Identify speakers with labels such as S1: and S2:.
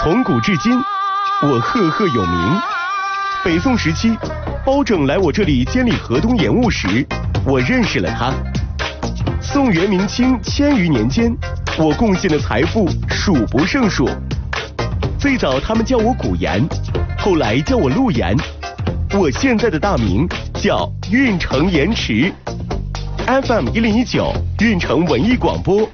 S1: 从古至今，我赫赫有名。北宋时期，包拯来我这里监理河东盐务时，我认识了他。宋元明清1000余年间，我贡献的财富数不胜数。最早他们叫我古岩，后来叫我陆岩。我现在的大名叫运城盐池。FM 1019，运城文艺广播，